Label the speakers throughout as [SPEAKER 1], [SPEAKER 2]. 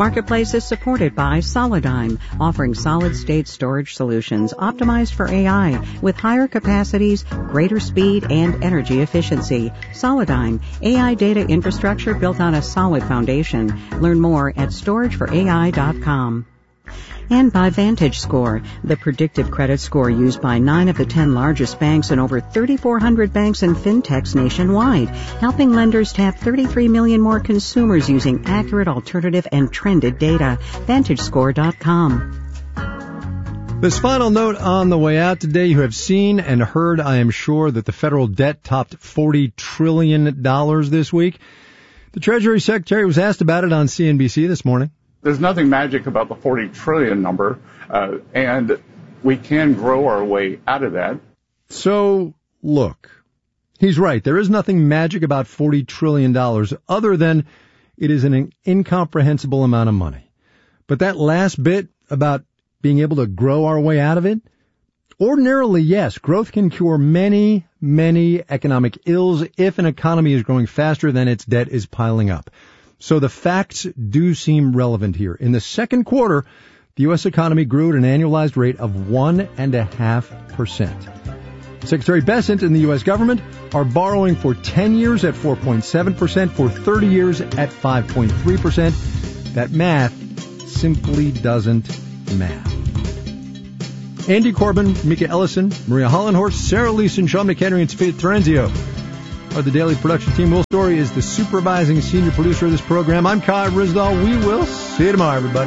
[SPEAKER 1] Marketplace is supported by Solidigm, offering solid-state storage solutions optimized for AI with higher capacities, greater speed, and energy efficiency. Solidigm, AI data infrastructure built on a solid foundation. Learn more at storageforai.com. And by VantageScore, the predictive credit score used by 9 of the 10 largest banks and over 3,400 banks and fintechs nationwide, helping lenders tap 33 million more consumers using accurate, alternative, and trended data. VantageScore.com.
[SPEAKER 2] This final note on the way out today, you have seen and heard, I am sure, that the federal debt topped $40 trillion this week. The Treasury Secretary was asked about it on CNBC this morning.
[SPEAKER 3] There's nothing magic about the 40 trillion number, and we can grow our way out of that.
[SPEAKER 2] So, look, he's right. There is nothing magic about $40 trillion other than it is an incomprehensible amount of money. But that last bit about being able to grow our way out of it, ordinarily, yes, growth can cure many, many economic ills if an economy is growing faster than its debt is piling up. So the facts do seem relevant here. In the second quarter, the U.S. economy grew at an annualized rate of 1.5%. Secretary Bessent and the U.S. government are borrowing for 10 years at 4.7%, for 30 years at 5.3%. That math simply doesn't math. Andy Corbin, Mika Ellison, Maria Hollenhorst, Sarah Leeson, Sean McHenry, and Sophia Terenzio are the daily production team. Will Story is the supervising senior producer of this program. I'm Kai Ryssdal. We will see you tomorrow, everybody.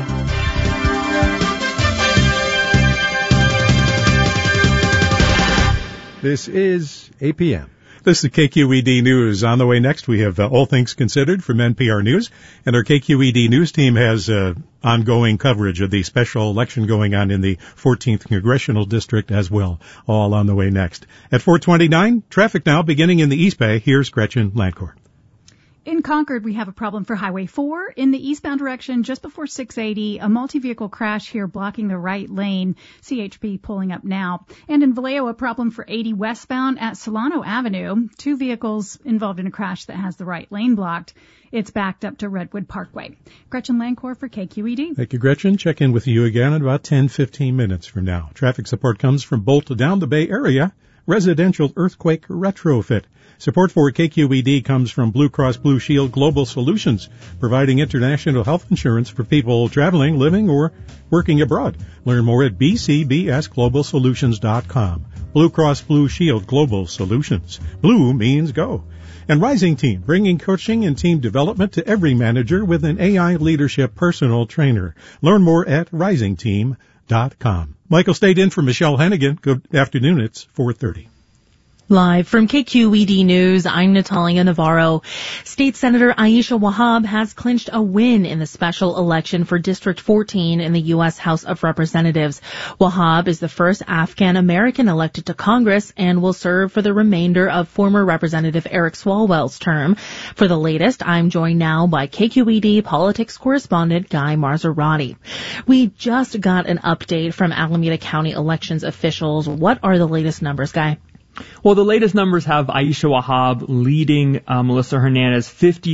[SPEAKER 2] This is APM.
[SPEAKER 4] This is KQED News. On the way next, we have All Things Considered from NPR News. And our KQED News team has ongoing coverage of the special election going on in the 14th Congressional District as well. All on the way next. At 4:29, traffic now beginning in the East Bay. Here's Gretchen Landcourt.
[SPEAKER 5] In Concord, we have a problem for Highway 4. In the eastbound direction, just before 680, a multi-vehicle crash here blocking the right lane. CHP pulling up now. And in Vallejo, a problem for 80 westbound at Solano Avenue. 2 vehicles involved in a crash that has the right lane blocked. It's backed up to Redwood Parkway. Gretchen Landcourt for KQED.
[SPEAKER 4] Thank you, Gretchen. Check in with you again in about 10-15 minutes from now. Traffic support comes from Bolt down the Bay Area. Residential earthquake retrofit. Support for KQED comes from Blue Cross Blue Shield Global Solutions, providing international health insurance for people traveling, living, or working abroad. Learn more at bcbsglobalsolutions.com. Blue Cross Blue Shield Global Solutions. Blue means go. And Rising Team, bringing coaching and team development to every manager with an AI leadership personal trainer. Learn more at risingteam.com. Michael stayed in for Michelle Hennigan. Good afternoon. It's 4:30.
[SPEAKER 6] Live from KQED News, I'm Natalia Navarro. State Senator Aisha Wahab has clinched a win in the special election for District 14 in the U.S. House of Representatives. Wahab is the first Afghan-American elected to Congress and will serve for the remainder of former Representative Eric Swalwell's term. For the latest, I'm joined now by KQED politics correspondent Guy Marzorati. We just got an update from Alameda County elections officials. What are the latest numbers, Guy?
[SPEAKER 7] Well, the latest numbers have Aisha Wahab leading Melissa Hernandez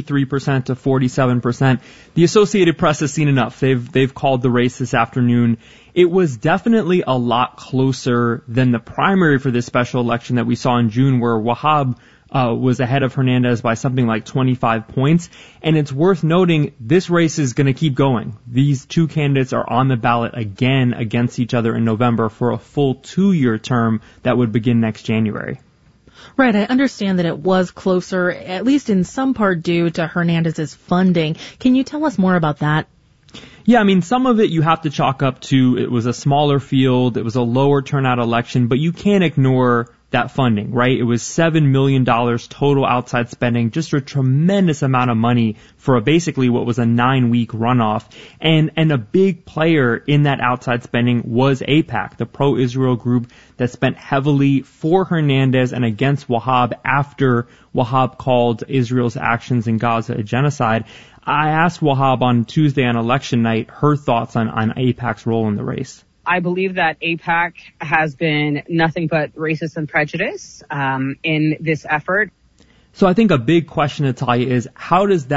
[SPEAKER 7] 53% to 47%. The Associated Press has seen enough. They've called the race this afternoon. It was definitely a lot closer than the primary for this special election that we saw in June, where Wahab was ahead of Hernandez by something like 25 points. And it's worth noting this race is going to keep going. These two candidates are on the ballot again against each other in November for a full 2-year term that would begin next January.
[SPEAKER 6] Right. I understand that it was closer, at least in some part due to Hernandez's funding. Can you tell us more about that?
[SPEAKER 7] Yeah, I mean, some of it you have to chalk up to it was a smaller field, it was a lower turnout election, but you can't ignore that funding, right? It was $7 million total outside spending, just a tremendous amount of money for basically what was a 9-week runoff. And a big player in that outside spending was AIPAC, the pro-Israel group that spent heavily for Hernandez and against Wahab after Wahab called Israel's actions in Gaza a genocide. I asked Wahab on Tuesday on election night her thoughts on AIPAC's role in the race.
[SPEAKER 8] I believe that AIPAC has been nothing but racist and prejudice in this effort.
[SPEAKER 7] So I think a big question, Natalia, is how does that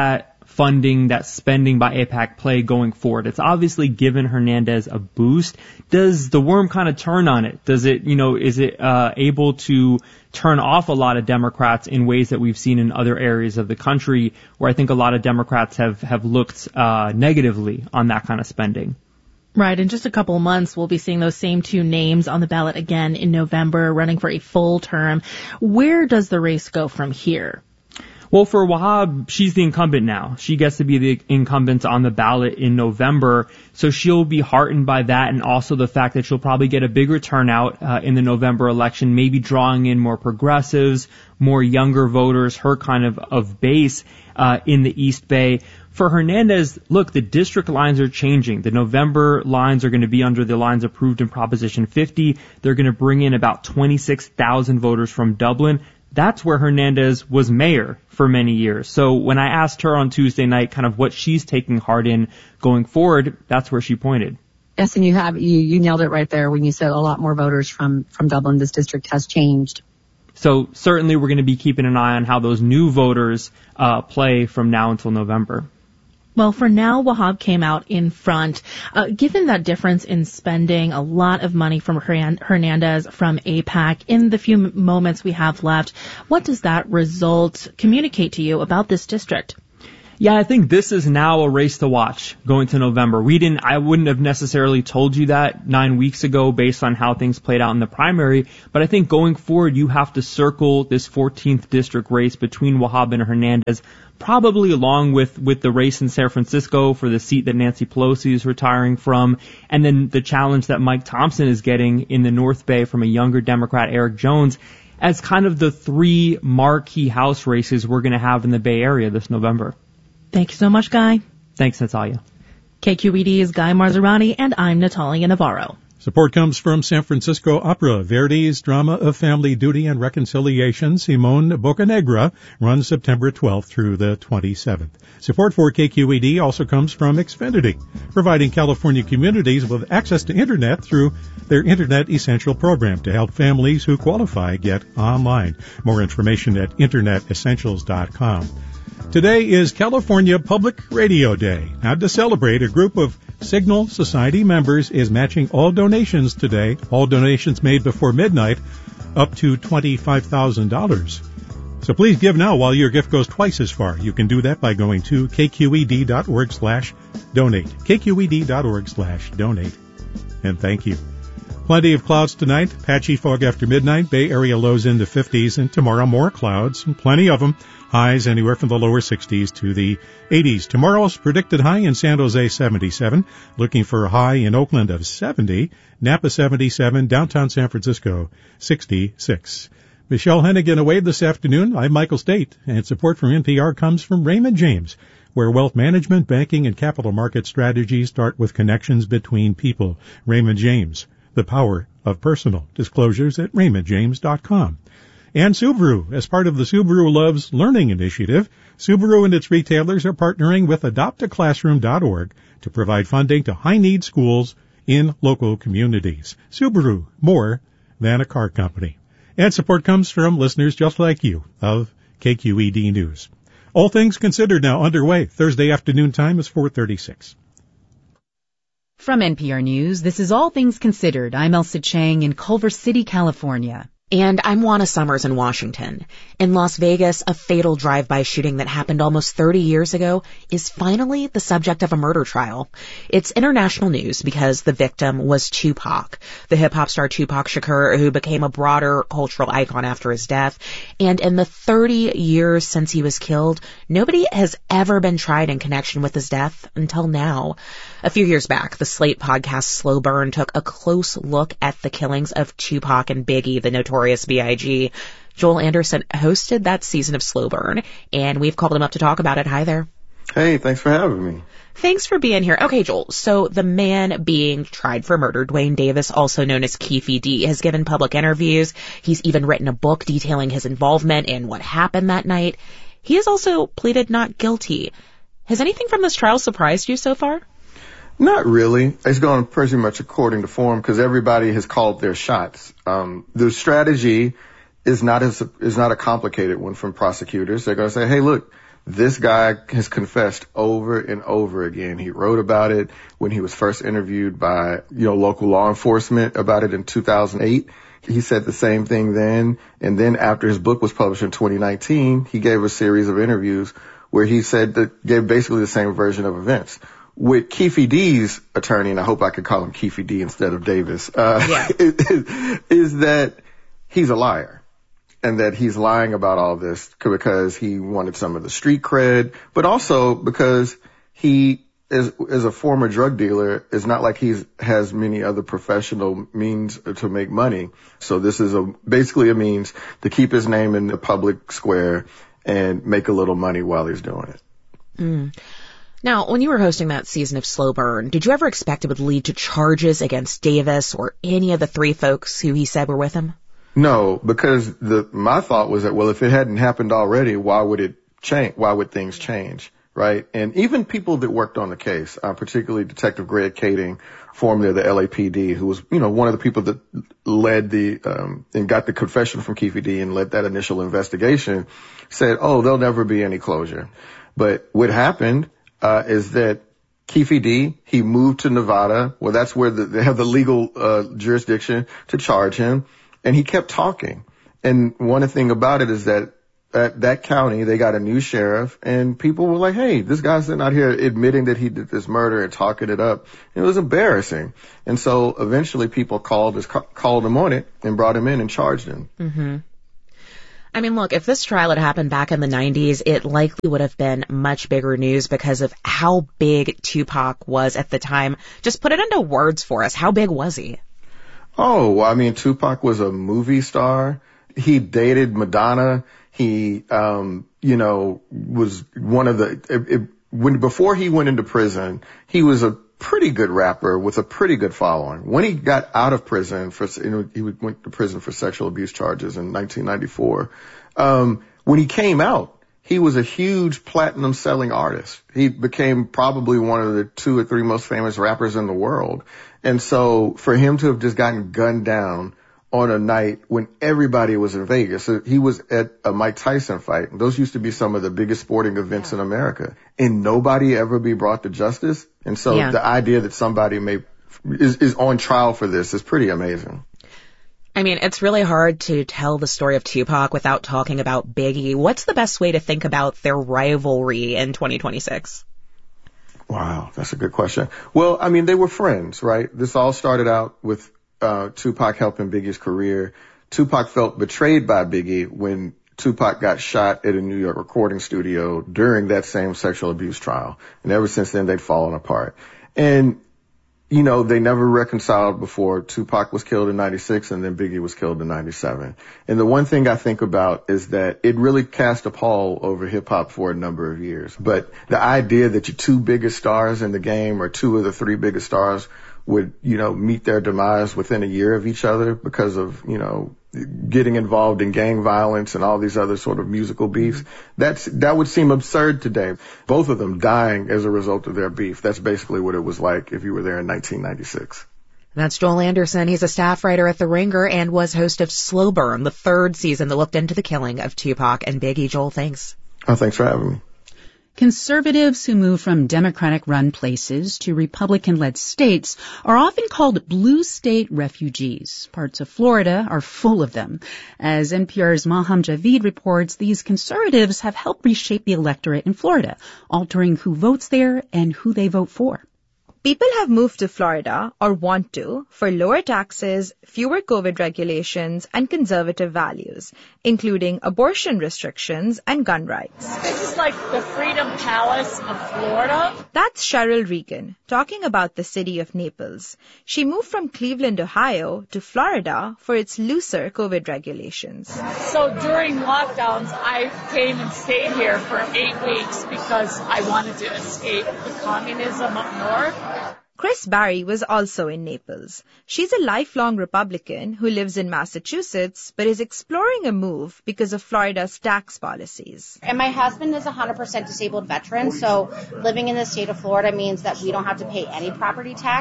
[SPEAKER 7] funding, that spending by AIPAC play going forward? It's obviously given Hernandez a boost. Does the worm kind of turn on it? Does it, is it able to turn off a lot of Democrats in ways that we've seen in other areas of the country where I think a lot of Democrats have looked negatively on that kind of spending?
[SPEAKER 6] Right. In just a couple of months, we'll be seeing those same two names on the ballot again in November, running for a full term. Where does the race go from here?
[SPEAKER 7] Well, for Wahab, she's the incumbent now. She gets to be the incumbent on the ballot in November, so she'll be heartened by that, and also the fact that she'll probably get a bigger turnout in the November election, maybe drawing in more progressives, more younger voters, her kind of base in the East Bay. For Hernandez, look, the district lines are changing. The November lines are going to be under the lines approved in Proposition 50. They're going to bring in about 26,000 voters from Dublin. That's where Hernandez was mayor for many years. So when I asked her on Tuesday night kind of what she's taking heart in going forward, that's where she pointed.
[SPEAKER 9] Yes, and you nailed it right there when you said a lot more voters from Dublin. This district has changed.
[SPEAKER 7] So certainly we're going to be keeping an eye on how those new voters play from now until November.
[SPEAKER 6] Well, for now, Wahab came out in front. Given that difference in spending, a lot of money from Hernandez from AIPAC, in the few moments we have left, what does that result communicate to you about this district?
[SPEAKER 7] Yeah, I think this is now a race to watch going to November. I wouldn't have necessarily told you that 9 weeks ago based on how things played out in the primary, but I think going forward you have to circle this 14th district race between Wahab and Hernandez, probably along with the race in San Francisco for the seat that Nancy Pelosi is retiring from, and then the challenge that Mike Thompson is getting in the North Bay from a younger Democrat, Eric Jones, as kind of the three marquee House races we're going to have in the Bay Area this November.
[SPEAKER 6] Thank you so much, Guy.
[SPEAKER 7] Thanks, Natalia.
[SPEAKER 6] KQED's Guy Marzorati, and I'm Natalia Navarro.
[SPEAKER 4] Support comes from San Francisco Opera. Verdi's drama of family duty and reconciliation, Simone Boccanegra, runs September 12th through the 27th. Support for KQED also comes from Xfinity, providing California communities with access to Internet through their Internet Essential program to help families who qualify get online. More information at InternetEssentials.com. Today is California Public Radio Day. Now, to celebrate, a group of Signal Society members is matching all donations today, all donations made before midnight, up to $25,000. So please give now while your gift goes twice as far. You can do that by going to kqed.org/donate, kqed.org/donate. And thank you. Plenty of clouds tonight, patchy fog after midnight, Bay Area lows in the 50s, and tomorrow more clouds, and plenty of them. Highs anywhere from the lower 60s to the 80s. Tomorrow's predicted high in San Jose 77, looking for a high in Oakland of 70, Napa 77, downtown San Francisco 66. Michelle Hennigan away this afternoon. I'm Michael State, and support from NPR comes from Raymond James, where wealth management, banking, and capital market strategies start with connections between people. Raymond James, the power of personal. Disclosures at raymondjames.com. And Subaru, as part of the Subaru Loves Learning initiative, Subaru and its retailers are partnering with adoptaclassroom.org to provide funding to high-need schools in local communities. Subaru, more than a car company. And support comes from listeners just like you of KQED News. All Things Considered now underway. Thursday afternoon time is 4:36.
[SPEAKER 10] From NPR News, this is All Things Considered. I'm Elsa Chang in Culver City, California.
[SPEAKER 11] And I'm Juana Summers in Washington. In Las Vegas, a fatal drive-by shooting that happened almost 30 years ago is finally the subject of a murder trial. It's international news because the victim was Tupac, the hip-hop star Tupac Shakur, who became a broader cultural icon after his death. And in the 30 years since he was killed, nobody has ever been tried in connection with his death until now. A few years back, the Slate podcast Slow Burn took a close look at the killings of Tupac and Biggie, the Notorious B.I.G. Joel Anderson hosted that season of Slow Burn, and we've called him up to talk about it. Hi there.
[SPEAKER 12] Hey, thanks for having me.
[SPEAKER 11] Thanks for being here. Okay, Joel, so the man being tried for murder, Duane Davis, also known as Keefe D., has given public interviews. He's even written a book detailing his involvement in what happened that night. He has also pleaded not guilty. Has anything from this trial surprised you so far?
[SPEAKER 12] Not really. It's going pretty much according to form because everybody has called their shots. The strategy is not a complicated one from prosecutors. They're going to say, hey, look, This guy has confessed over and over again. He wrote about it when he was first interviewed by, local law enforcement about it in 2008. He said the same thing then. And then after his book was published in 2019, he gave a series of interviews where he gave basically the same version of events. With Keffe D's attorney, and I hope I could call him Keffe D instead of Davis, is that he's a liar. And that he's lying about all this because he wanted some of the street cred, but also because he is a former drug dealer. It's not like he has many other professional means to make money. So this is basically a means to keep his name in the public square and make a little money while he's doing it.
[SPEAKER 11] Mm. Now, when you were hosting that season of Slow Burn, did you ever expect it would lead to charges against Davis or any of the three folks who he said were with him?
[SPEAKER 12] No, because my thought was that, well, if it hadn't happened already, why would it change? Why would things change? Right? And even people that worked on the case, particularly Detective Greg Kading, formerly of the LAPD, who was, one of the people that led and got the confession from Keffe D and led that initial investigation, said, oh, there'll never be any closure. But what happened, is that Keffe D, he moved to Nevada. Well, that's where they have the legal, jurisdiction to charge him. And he kept talking. And one thing about it is that at that county, they got a new sheriff, and people were like, hey, this guy's sitting out here admitting that he did this murder and talking it up. It was embarrassing. And so eventually people called him on it and brought him in and charged him.
[SPEAKER 11] Mm-hmm. I mean, look, if this trial had happened back in the 90s, it likely would have been much bigger news because of how big Tupac was at the time. Just put it into words for us. How big was he?
[SPEAKER 12] Oh, well, I mean, Tupac was a movie star. He dated Madonna. He, was one of before he went into prison, he was a pretty good rapper with a pretty good following. When he got out of prison he went to prison for sexual abuse charges in 1994. When he came out, he was a huge platinum selling artist. He became probably one of the 2 or 3 most famous rappers in the world. And so for him to have just gotten gunned down on a night when everybody was in Vegas, he was at a Mike Tyson fight. Those used to be some of the biggest sporting events in America, and nobody ever be brought to justice. And so the idea that somebody is on trial for this is pretty amazing.
[SPEAKER 11] I mean, it's really hard to tell the story of Tupac without talking about Biggie. What's the best way to think about their rivalry in 2026?
[SPEAKER 12] Wow, that's a good question. Well, I mean, they were friends, right? This all started out with Tupac helping Biggie's career. Tupac felt betrayed by Biggie when Tupac got shot at a New York recording studio during that same sexual abuse trial. And ever since then, they'd fallen apart. And they never reconciled before Tupac was killed in 96 and then Biggie was killed in 97. And the one thing I think about is that it really cast a pall over hip hop for a number of years. But the idea that your 2 biggest stars in the game or 2 of the 3 biggest stars would, meet their demise within a year of each other because of, getting involved in gang violence and all these other sort of musical beefs, that would seem absurd today. Both of them dying as a result of their beef. That's basically what it was like if you were there in 1996.
[SPEAKER 11] That's Joel Anderson. He's a staff writer at The Ringer and was host of Slow Burn, the 3rd season that looked into the killing of Tupac and Biggie. Joel, thanks.
[SPEAKER 12] Oh, thanks for having me.
[SPEAKER 10] Conservatives who move from Democratic-run places to Republican-led states are often called blue state refugees. Parts of Florida are full of them. As NPR's Maham Javid reports, these conservatives have helped reshape the electorate in Florida, altering who votes there and who they vote for.
[SPEAKER 13] People have moved to Florida, or want to, for lower taxes, fewer COVID regulations, and conservative values, including abortion restrictions and gun rights.
[SPEAKER 14] This is like the Freedom Palace of Florida.
[SPEAKER 13] That's Cheryl Regan, talking about the city of Naples. She moved from Cleveland, Ohio, to Florida for its looser COVID regulations.
[SPEAKER 14] So during lockdowns, I came and stayed here for 8 weeks because I wanted to escape the communism up north.
[SPEAKER 13] Chris Barry was also in Naples. She's a lifelong Republican who lives in Massachusetts but is exploring a move because of Florida's tax policies.
[SPEAKER 15] And my husband is a 100% disabled veteran, so living in the state of Florida means that we don't have to pay any property tax.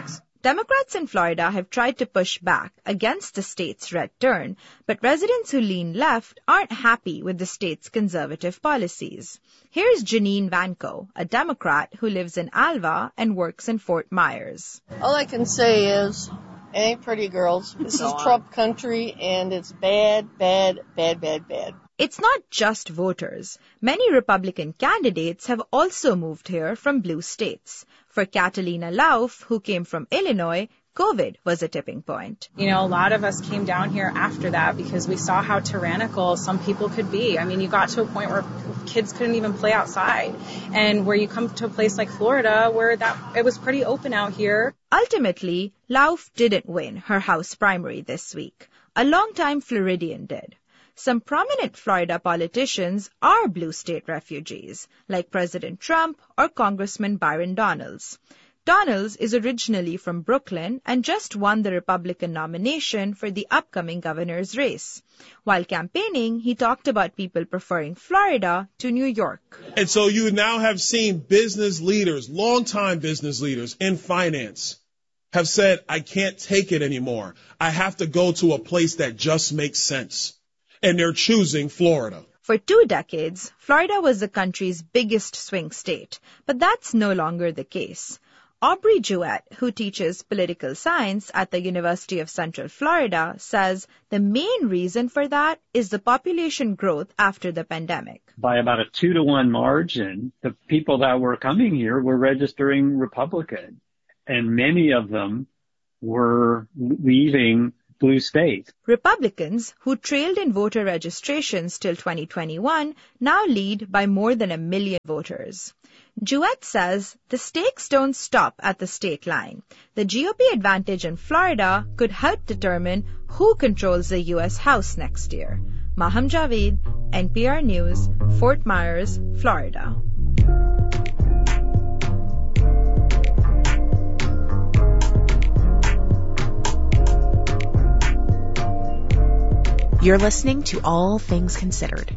[SPEAKER 13] Democrats in Florida have tried to push back against the state's red turn, but residents who lean left aren't happy with the state's conservative policies. Here's Janine Vanko, a Democrat who lives in Alva and works in Fort Myers.
[SPEAKER 16] All I can say is, it ain't pretty, girls. This is Trump country, and it's bad, bad, bad, bad, bad.
[SPEAKER 13] It's not just voters. Many Republican candidates have also moved here from blue states. For Catalina Lauf, who came from Illinois, COVID was a tipping point.
[SPEAKER 17] You know, a lot of us came down here after that because we saw how tyrannical some people could be. I mean, you got to a point where kids couldn't even play outside. And where you come to a place like Florida where it was pretty open out here.
[SPEAKER 13] Ultimately, Lauf didn't win her House primary this week. A longtime Floridian did. Some prominent Florida politicians are blue state refugees, like President Trump or Congressman Byron Donalds. Donalds is originally from Brooklyn and just won the Republican nomination for the upcoming governor's race. While campaigning, he talked about people preferring Florida to New York.
[SPEAKER 18] And so you now have seen business leaders, longtime business leaders in finance, have said, I can't take it anymore. I have to go to a place that just makes sense. And they're choosing Florida.
[SPEAKER 13] For 2 decades, Florida was the country's biggest swing state, but that's no longer the case. Aubrey Jewett, who teaches political science at the University of Central Florida, says the main reason for that is the population growth after the pandemic.
[SPEAKER 19] By about a 2-to-1 margin, the people that were coming here were registering Republican, and many of them were leaving blue states.
[SPEAKER 13] Republicans, who trailed in voter registrations till 2021, now lead by more than 1 million voters. Jewett says the stakes don't stop at the state line. The GOP advantage in Florida could help determine who controls the U.S. House next year. Maham Javed, NPR News, Fort Myers, Florida.
[SPEAKER 11] You're listening to All Things Considered.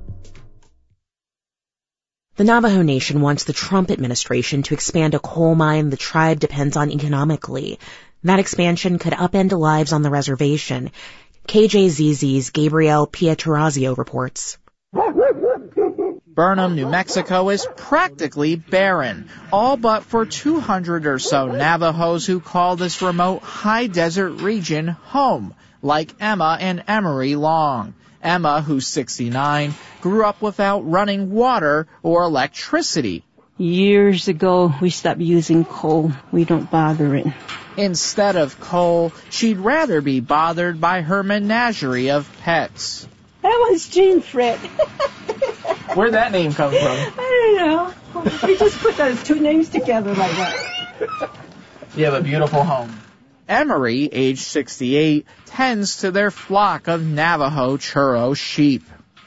[SPEAKER 11] The Navajo Nation wants the Trump administration to expand a coal mine the tribe depends on economically. That expansion could upend lives on the reservation. KJZZ's Gabrielle Pietrorazio reports.
[SPEAKER 20] Burnham, New Mexico is practically barren, all but for 200 or so Navajos who call this remote high desert region home, like Emma and Emery Long. Emma, who's 69, grew up without running water or electricity.
[SPEAKER 21] Years ago, we stopped using coal. We don't bother it.
[SPEAKER 20] Instead of coal, she'd rather be bothered by her menagerie of pets.
[SPEAKER 21] That was Jean Fred.
[SPEAKER 20] Where'd that name come from?
[SPEAKER 21] I don't know. We just put those 2 names together like that.
[SPEAKER 20] You have a beautiful home. Emery, age 68, tends to their flock of Navajo churro sheep.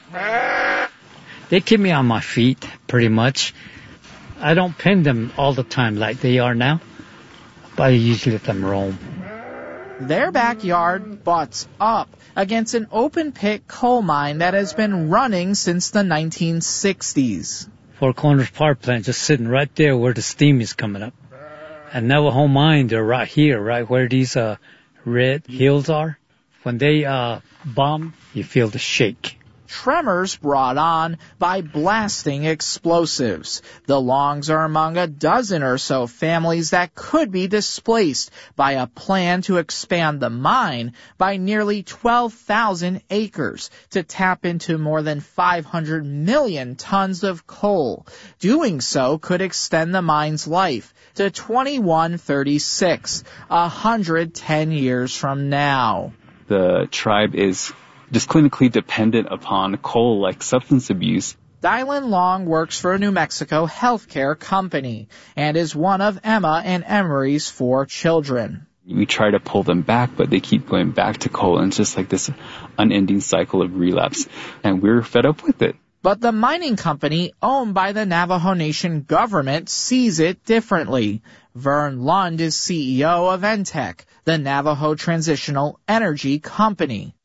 [SPEAKER 22] They keep me on my feet, pretty much. I don't pin them all the time like they are now, but I usually let them roam.
[SPEAKER 20] Their backyard butts up against an open-pit coal mine that has been running since the 1960s.
[SPEAKER 22] Four Corners Power Plant just sitting right there where the steam is coming up. And Navajo mine, they're right here, right where these red hills are. When they bomb, you feel the shake.
[SPEAKER 20] Tremors brought on by blasting explosives. The Longs are among a dozen or so families that could be displaced by a plan to expand the mine by nearly 12,000 acres to tap into more than 500 million tons of coal. Doing so could extend the mine's life to 2136, 110 years from now.
[SPEAKER 23] The tribe is just clinically dependent upon coal like substance abuse.
[SPEAKER 20] Dylan Long works for a New Mexico healthcare company and is one of Emma and Emery's 4 children.
[SPEAKER 23] We try to pull them back, but they keep going back to coal, and it's just like this unending cycle of relapse, and we're fed up with it.
[SPEAKER 20] But the mining company owned by the Navajo Nation government sees it differently. Vern Lund is CEO of Entech, the Navajo Transitional Energy Company.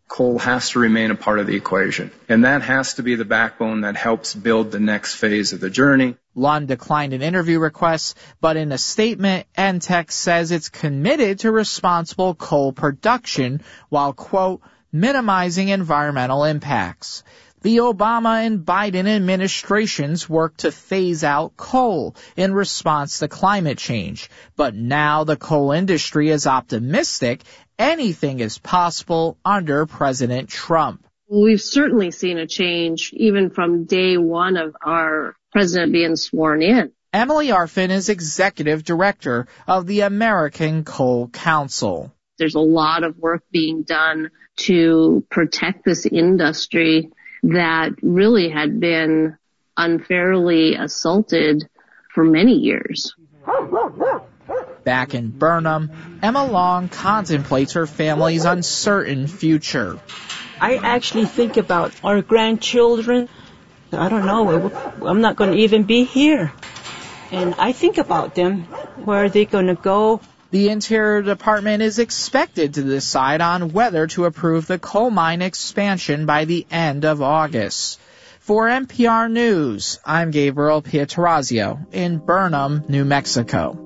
[SPEAKER 1] Coal has to remain a part of the equation, and that has to be the backbone that helps build the next phase of the journey.
[SPEAKER 20] Lund declined an interview request, but in a statement, NTEC says it's committed to responsible coal production while, quote, minimizing environmental impacts. The Obama and Biden administrations worked to phase out coal in response to climate change, but now the coal industry is optimistic anything is possible under President Trump.
[SPEAKER 2] We've certainly seen a change even from day one of our president being sworn in.
[SPEAKER 20] Emily Arfin is executive director of the American Coal Council.
[SPEAKER 2] There's a lot of work being done to protect this industry that really had been unfairly assaulted for many years.
[SPEAKER 20] Back in Burnham, Emma Long contemplates her family's uncertain future.
[SPEAKER 3] I actually think about our grandchildren. I don't know, I'm not going to even be here. And I think about them. Where are they going to go?
[SPEAKER 20] The Interior Department is expected to decide on whether to approve the coal mine expansion by the end of August. For NPR News, I'm Gabriel Pietrorazio in Burnham, New Mexico.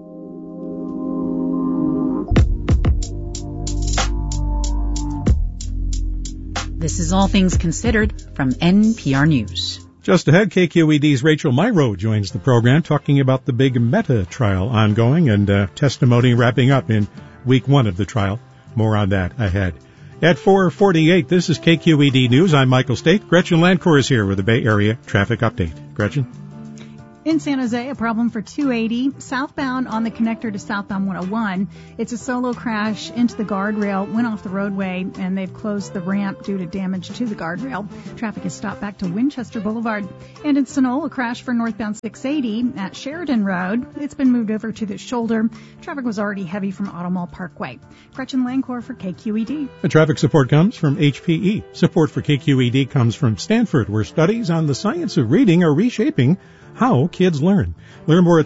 [SPEAKER 10] This is All Things Considered from NPR News.
[SPEAKER 4] Just ahead, KQED's Rachel Myrow joins the program talking about the big Meta trial ongoing and testimony wrapping up in week 1 of the trial. More on that ahead. At 4:48, this is KQED News. I'm Michael State. Gretchen Landcore is here with the Bay Area Traffic Update. Gretchen?
[SPEAKER 5] In San Jose, a problem for 280 southbound on the connector to southbound 101. It's a solo crash into the guardrail, went off the roadway, and they've closed the ramp due to damage to the guardrail. Traffic is stopped back to Winchester Boulevard. And in Sunol, a crash for northbound 680 at Sheridan Road. It's been moved over to the shoulder. Traffic was already heavy from Automall Parkway. Gretchen Landcore for KQED.
[SPEAKER 4] The traffic support comes from HPE. Support for KQED comes from Stanford, where studies on the science of reading are reshaping how kids learn. Learn more at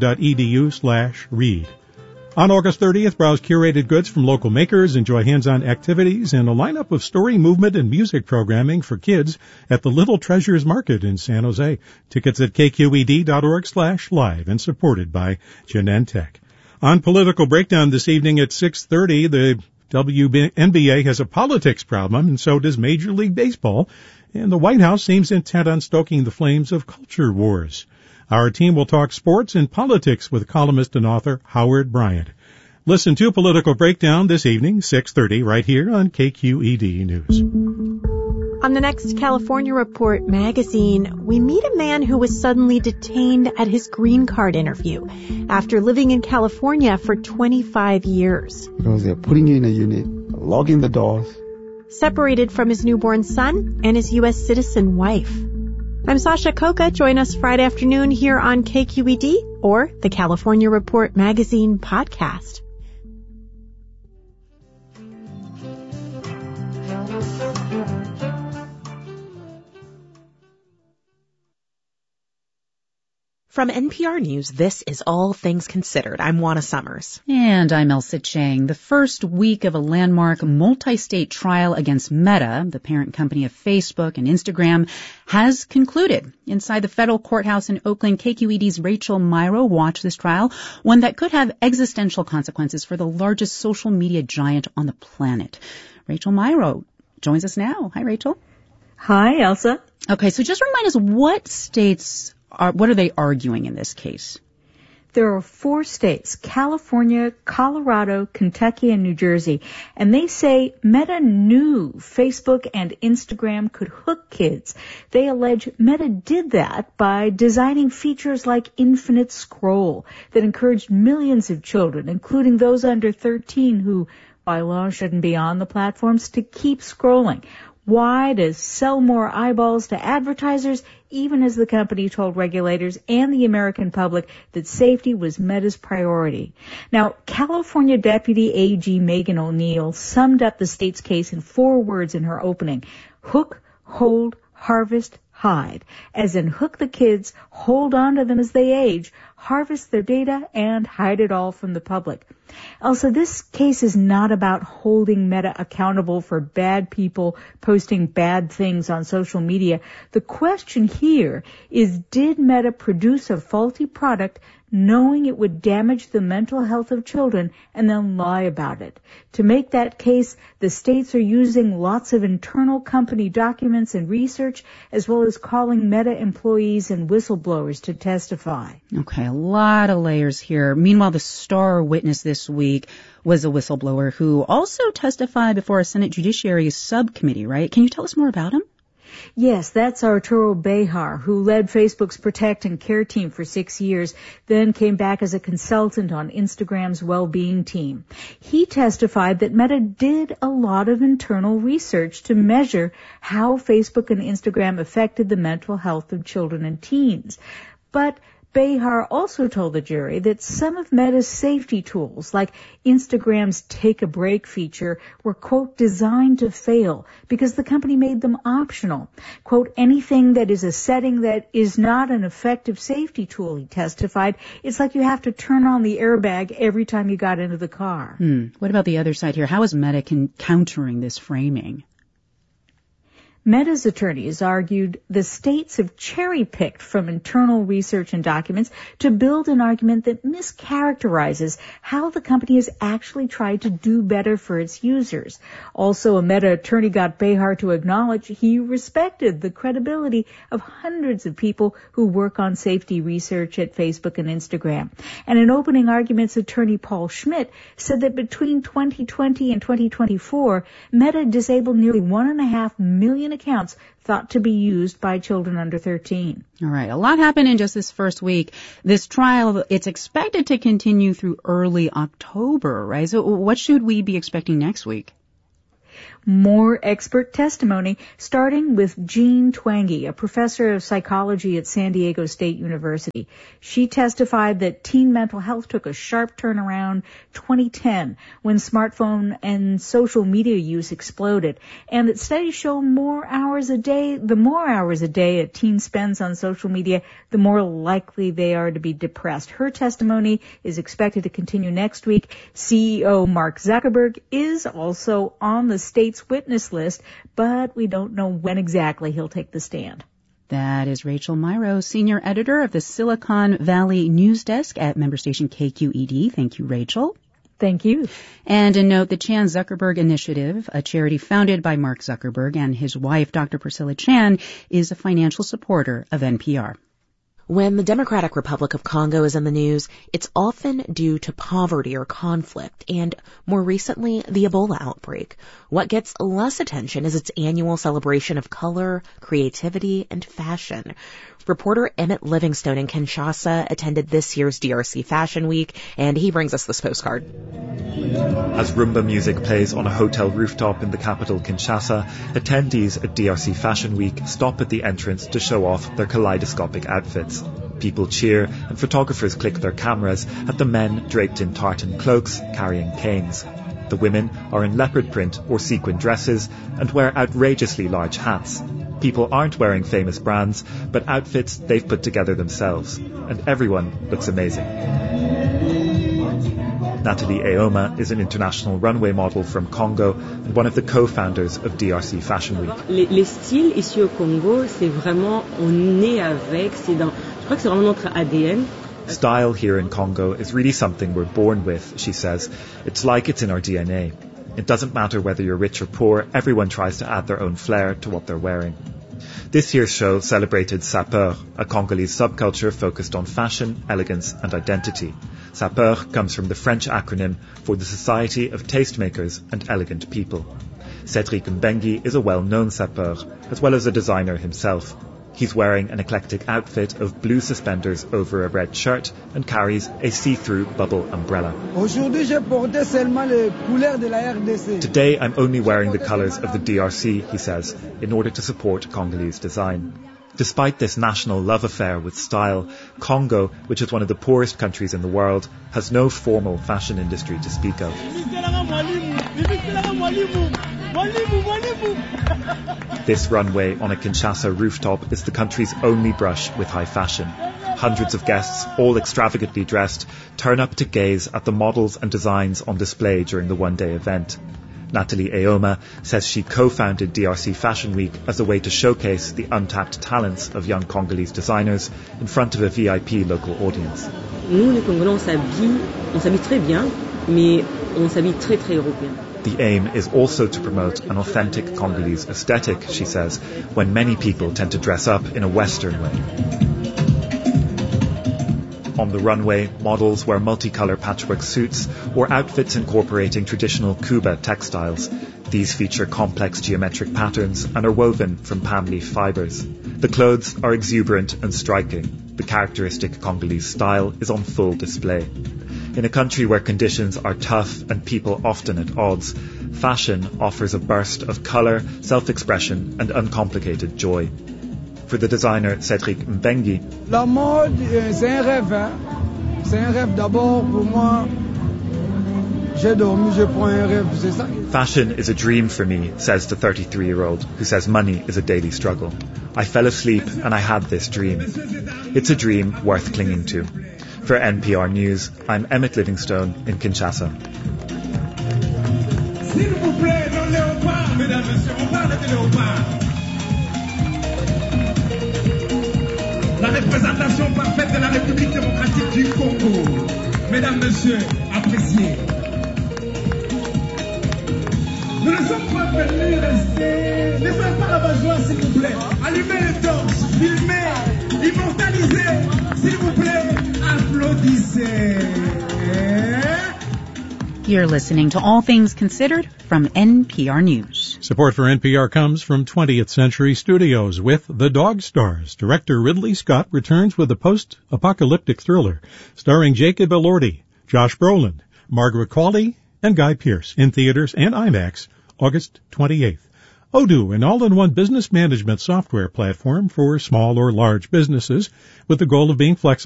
[SPEAKER 4] stanford.edu/read. On August 30th, browse curated goods from local makers, enjoy hands-on activities, and a lineup of story, movement, and music programming for kids at the Little Treasures Market in San Jose. Tickets at kqed.org/live and supported by Genentech. On Political Breakdown this evening at 6:30, the WNBA has a politics problem, and so does Major League Baseball. And the White House seems intent on stoking the flames of culture wars. Our team will talk sports and politics with columnist and author Howard Bryant. Listen to Political Breakdown this evening, 6:30, right here on KQED News.
[SPEAKER 24] On the next California Report magazine, we meet a man who was suddenly detained at his green card interview after living in California for 25 years.
[SPEAKER 25] Because they're putting you in a unit, locking the doors.
[SPEAKER 24] Separated from his newborn son and his U.S. citizen wife. I'm Sasha Coca. Join us Friday afternoon here on KQED or the California Report magazine podcast.
[SPEAKER 11] From NPR News, this is All Things Considered. I'm Juana Summers.
[SPEAKER 10] And I'm Elsa Chang. The first week of a landmark multi-state trial against Meta, the parent company of Facebook and Instagram, has concluded. Inside the federal courthouse in Oakland, KQED's Rachel Myrow watched this trial, one that could have existential consequences for the largest social media giant on the planet. Rachel Myrow joins us now. Hi, Rachel.
[SPEAKER 26] Hi, Elsa.
[SPEAKER 10] Okay, so just remind us what are they arguing in this case?
[SPEAKER 26] There are 4 states, California, Colorado, Kentucky, and New Jersey, and they say Meta knew Facebook and Instagram could hook kids. They allege Meta did that by designing features like infinite scroll that encouraged millions of children, including those under 13 who, by law, shouldn't be on the platforms, to keep scrolling. Why? To sell more eyeballs to advertisers, even as the company told regulators and the American public that safety was Meta's priority. Now, California Deputy AG Megan O'Neill summed up the state's case in 4 words in her opening: hook, hold, harvest, hide. As in hook the kids, hold on to them as they age, harvest their data, and hide it all from the public. Also, this case is not about holding Meta accountable for bad people posting bad things on social media. The question here is, did Meta produce a faulty product knowing it would damage the mental health of children and then lie about it? To make that case, the states are using lots of internal company documents and research, as well as calling Meta employees and whistleblowers to testify.
[SPEAKER 10] Okay, a lot of layers here. Meanwhile, the star witness this week was a whistleblower who also testified before a Senate Judiciary Subcommittee, right? Can you tell us more about him?
[SPEAKER 26] Yes, that's Arturo Bejar, who led Facebook's Protect and Care team for 6 years, then came back as a consultant on Instagram's well-being team. He testified that Meta did a lot of internal research to measure how Facebook and Instagram affected the mental health of children and teens. But Bejar also told the jury that some of Meta's safety tools, like Instagram's Take a Break feature, were, quote, designed to fail because the company made them optional. Quote, anything that is a setting that is not an effective safety tool, he testified, it's like you have to turn on the airbag every time you got into the car.
[SPEAKER 10] What about the other side here? How is Meta countering this framing?
[SPEAKER 26] Meta's attorneys argued the states have cherry-picked from internal research and documents to build an argument that mischaracterizes how the company has actually tried to do better for its users. Also, a Meta attorney got Bejar to acknowledge he respected the credibility of hundreds of people who work on safety research at Facebook and Instagram. And in opening arguments, attorney Paul Schmidt said that between 2020 and 2024, Meta disabled nearly 1.5 million accounts thought to be used by children under 13.
[SPEAKER 10] All right. A lot happened in just this first week. This trial, it's expected to continue through early October, right? So what should we be expecting next week?
[SPEAKER 26] More expert testimony, starting with Jean Twenge, a professor of psychology at San Diego State University. She testified that teen mental health took a sharp turn around 2010 when smartphone and social media use exploded, and that studies show the more hours a day a teen spends on social media, the more likely they are to be depressed. Her testimony is expected to continue next week. CEO Mark Zuckerberg is also on the state's witness list, but we don't know when exactly he'll take the stand.
[SPEAKER 10] That is Rachel Myrow, senior editor of the Silicon Valley News Desk at member station KQED. Thank you, Rachel.
[SPEAKER 26] Thank you.
[SPEAKER 10] And a note, the Chan Zuckerberg Initiative, a charity founded by Mark Zuckerberg and his wife, Dr. Priscilla Chan, is a financial supporter of NPR.
[SPEAKER 11] When the Democratic Republic of Congo is in the news, it's often due to poverty or conflict, and more recently, the Ebola outbreak. What gets less attention is its annual celebration of color, creativity, and fashion. Reporter Emmett Livingstone in Kinshasa attended this year's DRC Fashion Week, and he brings us this postcard.
[SPEAKER 6] As Rumba music plays on a hotel rooftop in the capital Kinshasa, attendees at DRC Fashion Week stop at the entrance to show off their kaleidoscopic outfits. People cheer and photographers click their cameras at the men draped in tartan cloaks carrying canes. The women are in leopard print or sequin dresses and wear outrageously large hats. People aren't wearing famous brands, but outfits they've put together themselves. And everyone looks amazing. Nathalie Eoma is an international runway model from Congo and one of the co-founders of DRC Fashion Week.
[SPEAKER 7] Les styles ici au Congo, c'est vraiment, on est avec, je crois que c'est vraiment notre ADN.
[SPEAKER 6] Style here in Congo is really something we're born with, she says. It's like it's in our DNA. It doesn't matter whether you're rich or poor, everyone tries to add their own flair to what they're wearing. This year's show celebrated Sapeur, a Congolese subculture focused on fashion, elegance and identity. Sapeur comes from the French acronym for the Society of Tastemakers and Elegant People. Cédric Mbengi is a well-known sapeur, as well as a designer himself. He's wearing an eclectic outfit of blue suspenders over a red shirt and carries a see-through bubble umbrella. Today I'm only wearing the colours of the DRC, he says, in order to support Congolese design. Despite this national love affair with style, Congo, which is one of the poorest countries in the world, has no formal fashion industry to speak of. This runway on a Kinshasa rooftop is the country's only brush with high fashion. Hundreds of guests, all extravagantly dressed, turn up to gaze at the models and designs on display during the one-day event. Nathalie Eoma says she co-founded DRC Fashion Week as a way to showcase the untapped talents of young Congolese designers in front of a VIP local audience.
[SPEAKER 7] Nous, les Congolais, on s'habille très bien, mais on s'habille très, très européen.
[SPEAKER 6] The aim is also to promote an authentic Congolese aesthetic, she says, when many people tend to dress up in a Western way. On the runway, models wear multicolour patchwork suits or outfits incorporating traditional Kuba textiles. These feature complex geometric patterns and are woven from palm leaf fibres. The clothes are exuberant and striking. The characteristic Congolese style is on full display. In a country where conditions are tough and people often at odds, fashion offers a burst of colour, self-expression and uncomplicated joy. For the designer Cédric Mbengi,
[SPEAKER 8] la mode, c'est un rêve. C'est un rêve d'abord pour moi. J'ai dormi, je prends un rêve, c'est ça.
[SPEAKER 6] Fashion is a dream for me, says the 33-year-old, who says money is a daily struggle. I fell asleep and I had this dream. It's a dream worth clinging to. For NPR News, I'm Emmett Livingstone in Kinshasa.
[SPEAKER 9] S'il vous plaît, non léopard, mesdames, messieurs, on parle de léopard. La représentation parfaite de la République démocratique du Congo. Mesdames, messieurs, appréciez. Nous ne sommes pas venus rester. Ne soyez pas rabat-joie, s'il vous plaît. Allumez les torches, filmez, immortalisez, s'il vous plaît, applaudissez.
[SPEAKER 10] You're listening to All Things Considered from NPR News.
[SPEAKER 4] Support for NPR comes from 20th Century Studios with The Dog Stars. Director Ridley Scott returns with a post-apocalyptic thriller starring Jacob Elordi, Josh Brolin, Margaret Qualley, and Guy Pearce in theaters and IMAX August 28th. Odoo, an all-in-one business management software platform for small or large businesses with the goal of being flexible